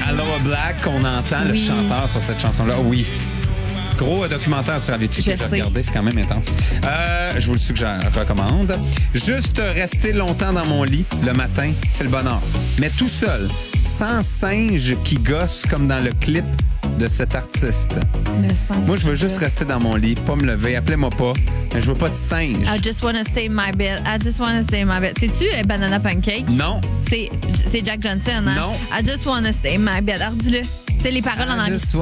Aloha Black qu'on entend, le Oui. chanteur sur cette chanson-là. Oui. Gros documentaire sur Avicii que Je j'ai sais. regardé, c'est quand même intense. Je vous le suggère, recommande. Juste rester longtemps dans mon lit le matin, c'est le bonheur. Mais tout seul, sans singe qui gosse comme dans le clip de cet artiste. Moi, je veux juste rester dans mon lit, pas me lever, appelez-moi pas. Mais je veux pas de singe. I just wanna stay in my bed. I just wanna stay in my bed. C'est-tu Banana Pancake? Non. C'est Jack Johnson, hein? Non. I just wanna stay in my bed. Alors, dis-le. C'est les paroles en I anglais. just